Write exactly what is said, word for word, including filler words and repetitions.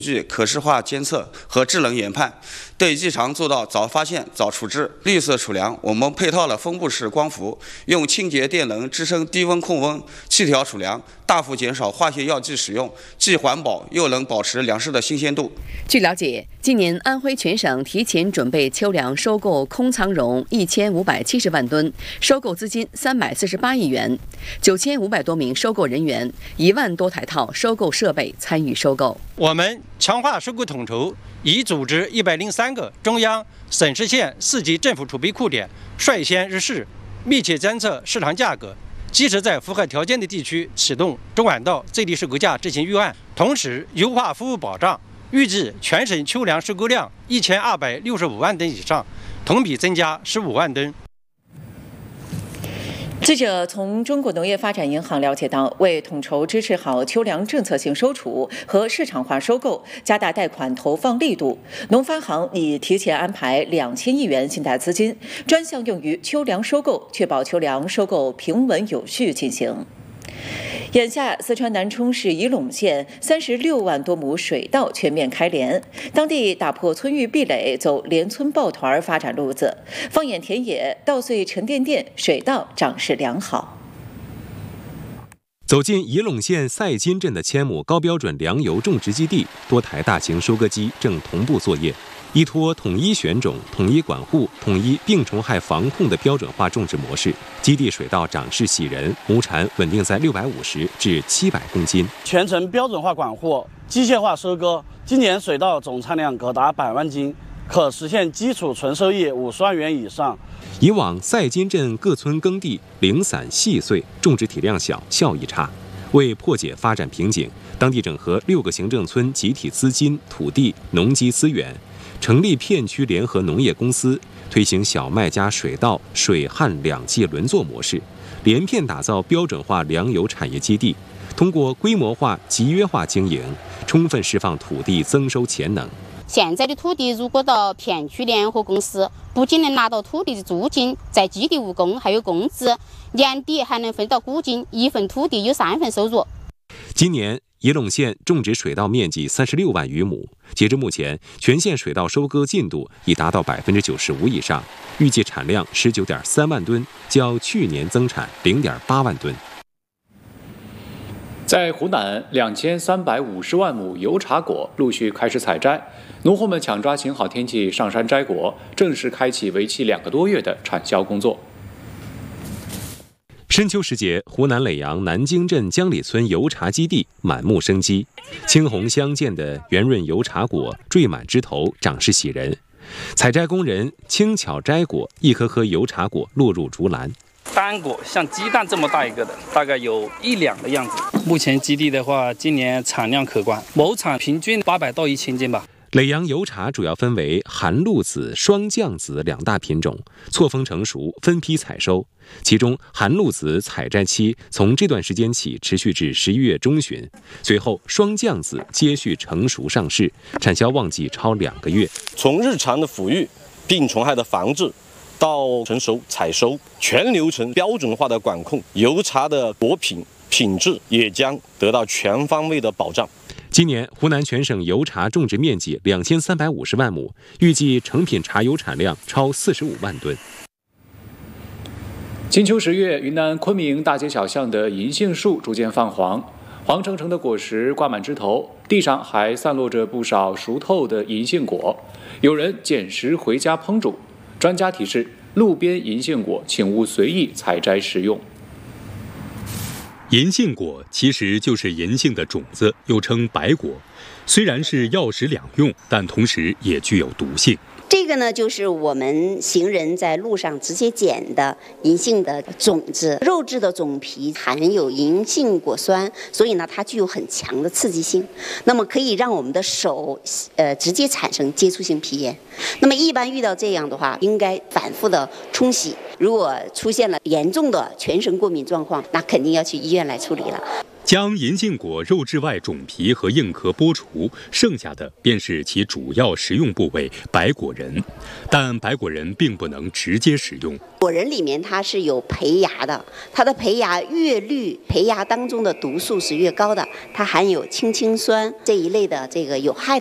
据可视化监测和智能研判，对异常做到早发现、早处置。绿色储粮，我们配套了分布式光伏，用清洁电能支撑低温控温，气调储粮，大幅减少化学药剂使用，既环保又能保持粮食的新鲜度。 据了解，今年安徽全省提前准备秋粮收购空仓容一千五百七十万吨，收购资金三百四十八亿元，九千五百多名收购人员，一万多台套收购设备参与收购。 我们强化收购统筹，已组织一百零三个中央、省市县四级政府储备库点，率先入市，密切监测市场价格，及时在符合条件的地区启动中管道最低收购价执行预案，同时优化服务保障。预计全省秋粮收购量一千二百六十五万吨以上，同比增加十五万吨。 记者从中国农业发展银行了解到，为统筹支持好秋粮政策性收储和市场化收购，加大贷款投放力度，农发行已提前安排两千亿元信贷资金，专项用于秋粮收购，确保秋粮收购平稳有序进行。眼下，四川南充市仪陇县三十六万多亩水稻全面开镰，当地打破村域壁垒，走连村抱团发展路子。放眼田野，稻穗沉甸甸，水稻长势良好。 走进仪陇县赛金镇的千亩高标准粮油种植基地，多台大型收割机正同步作业。依托统一选种、统一管护、统一病虫害防控的标准化种植模式，基地水稻长势喜人，亩产稳定在六百五十至七百公斤。 全程标准化管护、机械化收割，今年水稻总产量可达百万斤，可实现基础纯收益五十万元以上。 以往赛金镇各村耕地零散细碎，种植体量小，效益差。为破解发展瓶颈，当地整合六个行政村集体资金、土地、农机资源，成立片区联合农业公司，推行小麦加水稻、水旱两季轮作模式，连片打造标准化粮油产业基地，通过规模化、集约化经营，充分释放土地增收潜能。 现在的土地如果到片区联合公司，不仅能拿到土地的租金，在基地务工还有工资，年底还能分到股金，一份土地有三份收入。 今年仪陇县种植水稻面积三十六万余亩，截至目前，全县水稻收割进度已达到百分之九十五以上，预计产量十九点三万吨，较去年增产零点八万吨。 在湖南，两千三百五十万亩油茶果陆续开始采摘，农户们抢抓晴好天气上山摘果，正式开启为期两个多月的产销工作。 深秋时节，湖南耒阳南京镇江里村油茶基地满目生机，青红相间的圆润油茶果缀满枝头，长势喜人。采摘工人轻巧摘果，一颗颗油茶果落入竹篮。 单果像鸡蛋这么大一个的，大概有一两的样子。目前基地的话，今年产量可观，亩产平均八百到一千斤吧。 耒阳油茶主要分为含露子、双降子两大品种，错峰成熟，分批采收。其中含露子采摘期从这段时间起持续至十一月中旬，随后双降子接续成熟上市，产销旺季超两个月。 从日常的抚育、病虫害的防治到成熟采收，全流程标准化的管控，油茶的果品品质也将得到全方位的保障。 今年湖南全省油茶种植面积两千三百五十万亩，预计成品茶油产量超四十五万吨。 金秋十月，云南昆明大街小巷的银杏树逐渐泛黄，黄澄澄的果实挂满枝头，地上还散落着不少熟透的银杏果，有人捡食回家烹煮。专家提示，路边银杏果请勿随意采摘食用。 银杏果其实就是银杏的种子，又称白果。虽然是药食两用，但同时也具有毒性。 这个呢，就是我们行人在路上直接捡的银杏的种子，肉质的种皮含有银杏果酸，所以呢，它具有很强的刺激性。那么可以让我们的手呃直接产生接触性皮炎。那么一般遇到这样的话，应该反复的冲洗。如果出现了严重的全身过敏状况，那肯定要去医院来处理了。 将银杏果肉质外种皮和硬壳剥除，剩下的便是其主要食用部位白果仁，但白果仁并不能直接食用。 果仁里面它是有胚芽的，它的胚芽越绿，胚芽当中的毒素是越高的，它含有氢氰酸这一类的这个有害